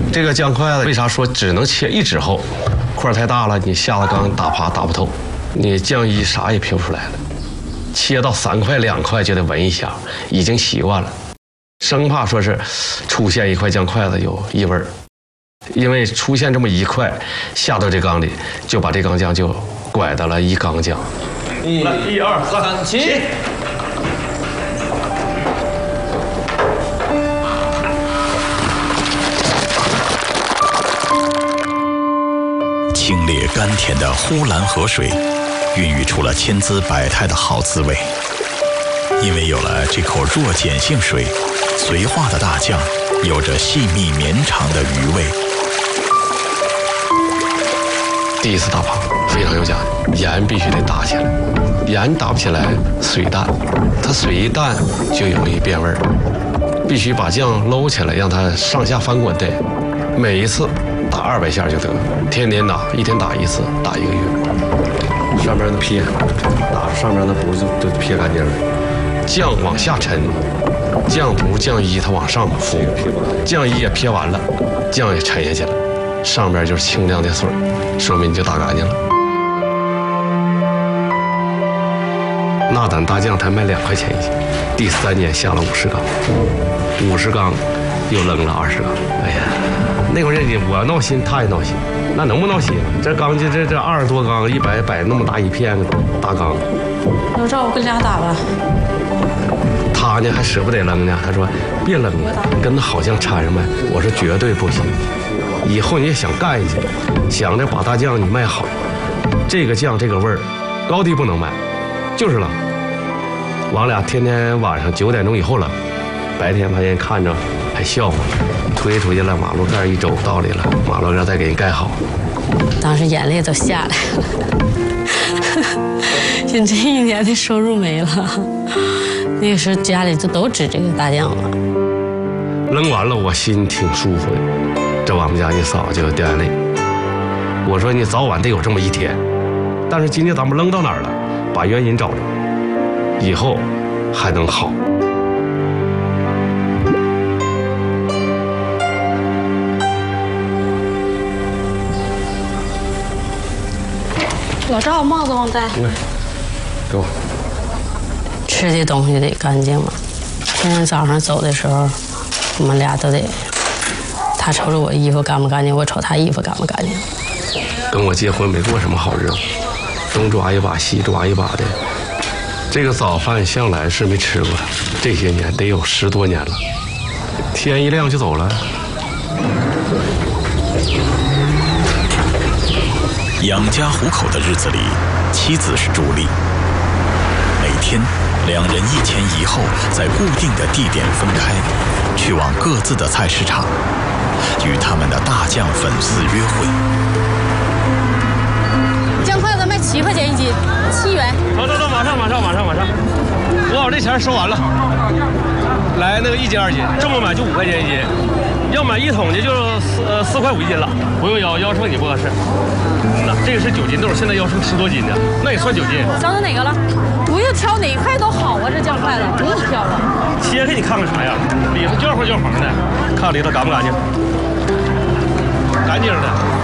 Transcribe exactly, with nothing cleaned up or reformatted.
这个酱筷子为啥说只能切一指厚？块太大了，你下了缸打趴打不透，你酱衣啥也撇不出来了。切到三块两块就得闻一下，已经习惯了，生怕说是出现一块酱筷子有异味儿。因为出现这么一块下到这缸里，就把这缸酱就拐到了一缸酱。 一、一二三，起！ 清冽甘甜的呼兰河水，孕育出了千姿百态的好滋味。因为有了这口弱碱性水，绥化的大酱有着细密绵长的余味。 第一次打趴非常有讲究，盐必须得打起来，盐打不起来水淡，它水一淡就容易变味儿。必须把酱搂起来，让它上下翻滚的，每一次打二百下就得，天天打，一天打一次，打一个月。上面的撇，打上面的不就就撇干净了。酱往下沉，酱不酱衣它往上浮，酱衣也撇完了，酱也沉下去了，上边就是清亮的水，说明你就打干净了。那胆大酱才卖两块钱一斤，第三年下了五十缸，五十缸又扔了二十缸。哎呀，那会儿人家我闹心，他也闹心，那能不闹心？这缸就这这二十多缸，一百摆那么大一片大缸。 老赵，我跟俩打吧。 他呢还舍不得扔呢，他说别扔了，跟那好酱掺上呗。我说绝对不行，以后你也想干下去，想着把大酱你卖好，这个酱这个味儿，高低不能卖，就是扔。我俩天天晚上九点钟以后扔，白天把人看着还笑话，推出去了，马路盖一走到里了，马路盖再给人盖好。 当时眼泪都下来了，就这一年的收入没了。那个时候家里就都指这个大酱了。 扔完了，我心挺舒服的。这我们家一嫂就掉眼泪。我说你早晚得有这么一天，但是今天咱们扔到哪儿了？把原因找着，以后还能好。 老赵，帽子忘带。 对，给我。 吃的东西得干净嘛。天天早上走的时候，我们俩都得，他瞅着我衣服干不干净，我瞅他衣服干不干净。 跟我结婚没过什么好日子，东抓一把西抓一把的。这个早饭向来是没吃过，这些年得有十多年了。天一亮就走了。 养家糊口的日子里，妻子是主力。每天，两人一前一后，在固定的地点分开，去往各自的菜市场，与他们的大酱粉丝约会。 酱筷子卖七块钱一斤，七元。 走走走，马上马上马上马上，我把这钱收完了。来那个一斤二斤，这么买就五块钱一斤，要买一桶的就四呃四块五一斤了，不用腰腰秤你不合适。那这个是九斤豆，现在腰秤十多斤的，那也算九斤。 挑的哪个了？不用挑哪块都好啊，这酱筷子不用挑了。 切开你看看啥样，里头焦黄焦黄的，看里头干不干净？干净的。